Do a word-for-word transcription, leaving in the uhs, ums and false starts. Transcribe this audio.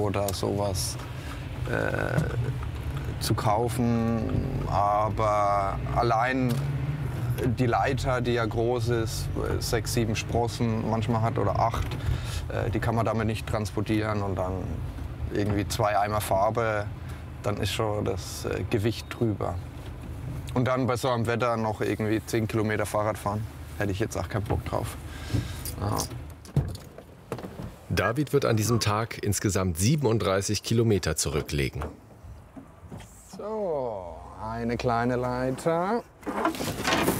oder sowas äh, zu kaufen. Aber allein die Leiter, die ja groß ist, sechs, sieben Sprossen manchmal hat oder acht, äh, die kann man damit nicht transportieren. Und dann irgendwie zwei Eimer Farbe, dann ist schon das äh, Gewicht drüber. Und dann bei so einem Wetter noch irgendwie zehn Kilometer Fahrrad fahren, hätte ich jetzt auch keinen Bock drauf. Ja. David wird an diesem Tag insgesamt siebenunddreißig Kilometer zurücklegen. So, eine kleine Leiter.